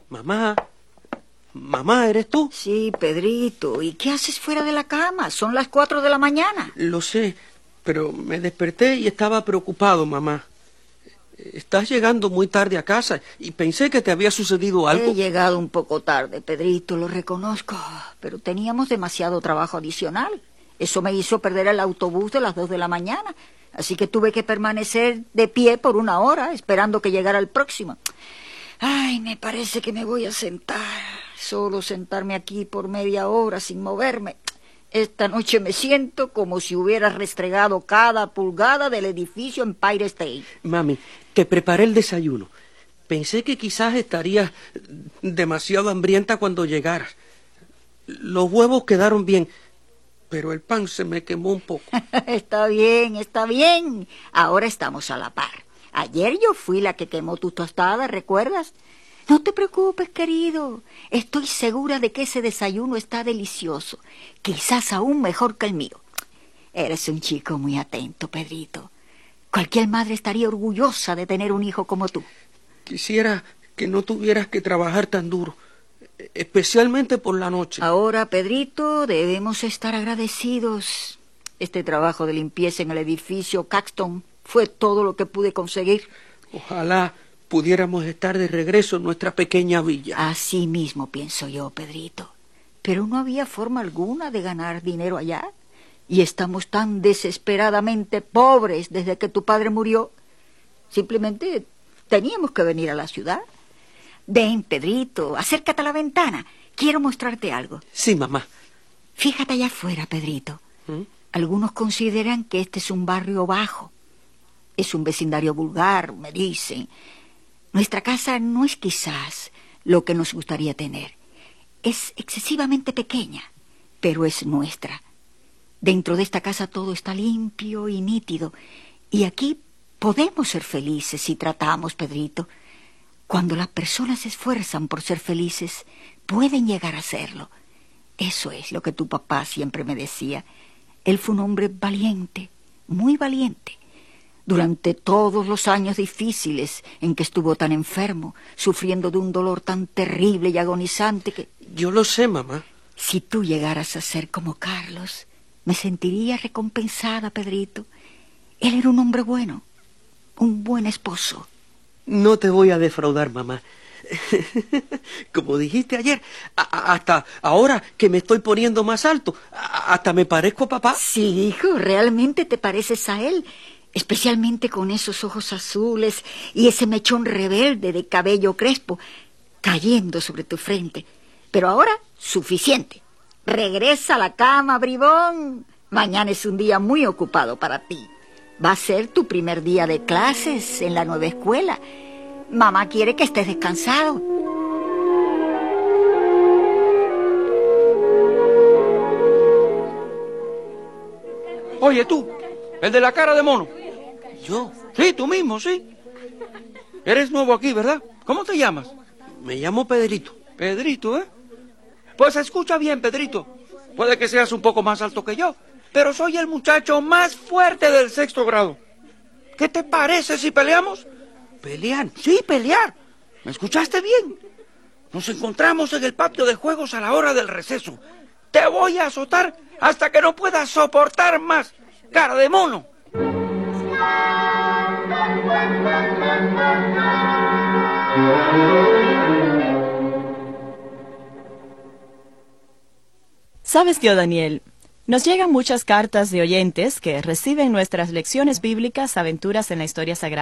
Mamá, mamá, ¿eres tú? Sí, Pedrito. ¿Y qué haces fuera de la cama? Son las 4 de la mañana. Lo sé, pero me desperté y estaba preocupado, mamá. Estás llegando muy tarde a casa y pensé que te había sucedido algo. He llegado un poco tarde, Pedrito, lo reconozco, pero teníamos demasiado trabajo adicional. Eso me hizo perder el autobús de las 2 de la mañana, así que tuve que permanecer de pie por 1 hora, esperando que llegara el próximo. Ay, me parece que me voy a sentar. Solo sentarme aquí por media hora sin moverme. Esta noche me siento como si hubiera restregado cada pulgada del edificio Empire State. Mami, te preparé el desayuno. Pensé que quizás estarías demasiado hambrienta cuando llegaras. Los huevos quedaron bien, pero el pan se me quemó un poco. Está bien, está bien. Ahora estamos a la par. Ayer yo fui la que quemó tu tostada, ¿recuerdas? No te preocupes, querido. Estoy segura de que ese desayuno está delicioso. Quizás aún mejor que el mío. Eres un chico muy atento, Pedrito. Cualquier madre estaría orgullosa de tener un hijo como tú. Quisiera que no tuvieras que trabajar tan duro, especialmente por la noche. Ahora, Pedrito, debemos estar agradecidos. Este trabajo de limpieza en el edificio Caxton fue todo lo que pude conseguir. Ojalá pudiéramos estar de regreso en nuestra pequeña villa. Así mismo pienso yo, Pedrito. Pero no había forma alguna de ganar dinero allá. Y estamos tan desesperadamente pobres desde que tu padre murió. Simplemente teníamos que venir a la ciudad. Ven, Pedrito, acércate a la ventana. Quiero mostrarte algo. Sí, mamá. Fíjate allá afuera, Pedrito. Algunos consideran que este es un barrio bajo. Es un vecindario vulgar, me dicen. Nuestra casa no es quizás lo que nos gustaría tener. Es excesivamente pequeña, pero es nuestra. Dentro de esta casa todo está limpio y nítido. Y aquí podemos ser felices si tratamos, Pedrito. Cuando las personas se esfuerzan por ser felices, pueden llegar a serlo. Eso es lo que tu papá siempre me decía. Él fue un hombre valiente, muy valiente. Durante todos los años difíciles en que estuvo tan enfermo, sufriendo de un dolor tan terrible y agonizante que... Yo lo sé, mamá. Si tú llegaras a ser como Carlos, me sentiría recompensada, Pedrito. Él era un hombre bueno, un buen esposo. No te voy a defraudar, mamá. Como dijiste ayer, hasta ahora que me estoy poniendo más alto, hasta me parezco a papá. Sí, hijo, realmente te pareces a él. Especialmente con esos ojos azules y ese mechón rebelde de cabello crespo cayendo sobre tu frente. Pero ahora, suficiente. Regresa a la cama, bribón. Mañana es un día muy ocupado para ti. Va a ser tu primer día de clases en la nueva escuela. Mamá quiere que estés descansado. Oye, tú, el de la cara de mono. ¿Yo? Sí, tú mismo, sí. Eres nuevo aquí, ¿verdad? ¿Cómo te llamas? Me llamo Pedrito. Pedrito, ¿eh? Pues escucha bien, Pedrito. Puede que seas un poco más alto que yo, pero soy el muchacho más fuerte del 6º grado. ¿Qué te parece si peleamos? ¿Pelear? Sí, pelear. ¿Me escuchaste bien? Nos encontramos en el patio de juegos a la hora del receso. Te voy a azotar hasta que no puedas soportar más. Cara de mono. ¿Sabes, tío Daniel? Nos llegan muchas cartas de oyentes que reciben nuestras lecciones bíblicas, aventuras en la historia sagrada.